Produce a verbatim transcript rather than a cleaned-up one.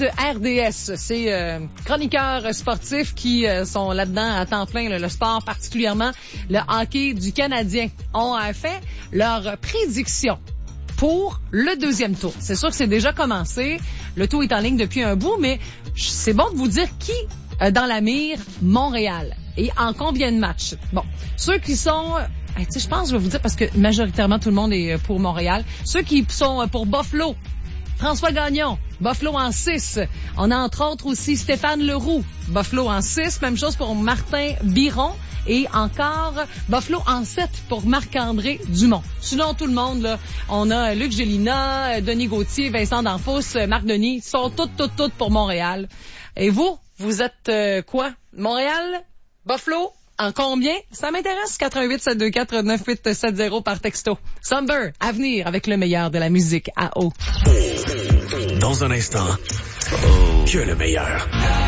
de R D S. C'est euh, chroniqueurs sportifs qui euh, sont là-dedans à temps plein, là, le sport particulièrement, le hockey du Canadien, ont euh, fait leur prédiction pour le deuxième tour. C'est sûr que c'est déjà commencé. Le tout est en ligne depuis un bout, mais c'est bon de vous dire qui euh, dans la mire Montréal et en combien de matchs. Bon, ceux qui sont... Euh, tu sais, je pense, je vais vous dire, parce que majoritairement tout le monde est pour Montréal. Ceux qui sont pour Buffalo, François Gagnon, Buffalo en six. On a entre autres aussi Stéphane Leroux, Buffalo en six. Même chose pour Martin Biron. Et encore Buffalo en sept pour Marc-André Dumont. Sinon, tout le monde, là, on a Luc Gélina, Denis Gauthier, Vincent D'Anfos, Marc Denis, sont toutes, toutes, toutes pour Montréal. Et vous, vous êtes euh, quoi? Montréal? Buffalo? En combien? Ça m'intéresse. quatre un huit sept deux quatre neuf huit sept zéro par texto. Summer, à venir avec le meilleur de la musique à eau. Dans un instant, que le meilleur.